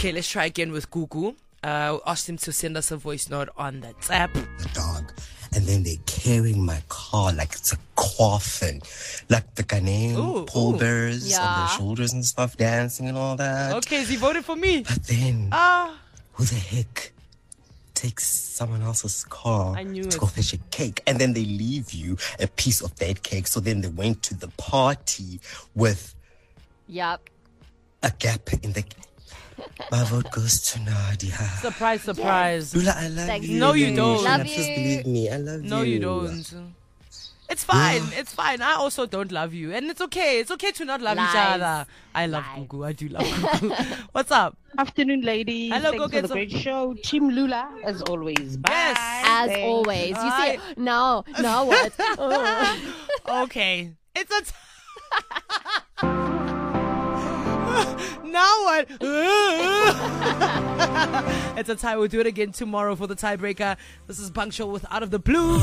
Okay, let's try again with Gugu. Asked him to send us a voice note on the app. The dog. And then they're carrying my car like it's a coffin. Like the Ghanaian pallbearers on their shoulders and stuff, dancing and all that. Okay, he voted for me. But then, who the heck takes someone else's car to go fetch a cake? And then they leave you a piece of that cake. So then they went to the party with a gap in the... My vote goes to Nadia. Surprise, surprise. Lula, I love you. No, you don't. Love Just believe me. I love you. No, you don't. It's fine. It's fine. I also don't love you. And it's okay. It's okay to not love each other. I love Gugu. I do love Gugu. What's up? Afternoon, ladies. Hello, Thanks go for get the some. great show. Team Lula, as always. Bye. Yes. As always. You see, now what? Okay. It's a... Now what? It's a tie. We'll do it again tomorrow for the tiebreaker. This is Punctual with Out of the Blue.